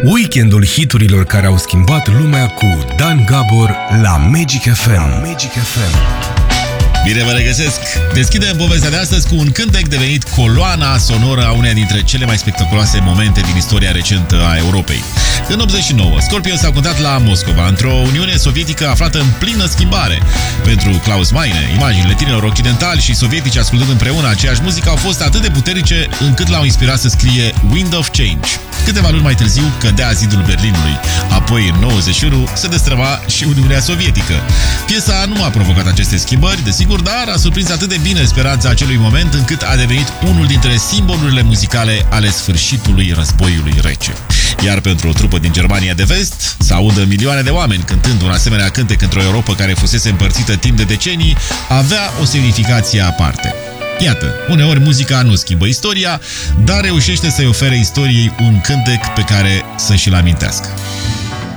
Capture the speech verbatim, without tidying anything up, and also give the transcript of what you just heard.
Weekendul hiturilor care au schimbat lumea cu Dan Gabor la Magic F M. Magic F M. Bine vă regăsesc! Deschidem povestea de astăzi cu un cântec devenit coloana sonoră a uneia dintre cele mai spectaculoase momente din istoria recentă a Europei. În optzeci și nouă, Scorpions s-au cântat la Moscova, într-o Uniune Sovietică aflată în plină schimbare. Pentru Klaus Meine, imaginile tinerilor occidentali și sovietici ascultând împreună aceeași muzică au fost atât de puternice încât l-au inspirat să scrie Wind of Change. Câteva luni mai târziu cădea zidul Berlinului, apoi în nouăzeci și unu se destrăma și Uniunea Sovietică. Piesa nu a provocat aceste schimbări, desigur, dar a surprins atât de bine speranța acelui moment încât a devenit unul dintre simbolurile muzicale ale sfârșitului războiului rece. Iar pentru o trupă din Germania de Vest, să audă milioane de oameni cântând un asemenea cântec într-o Europa care fusese împărțită timp de decenii, avea o semnificație aparte. Iată, uneori muzica nu schimbă istoria, dar reușește să-i ofere istoriei un cântec pe care să și-l amintească.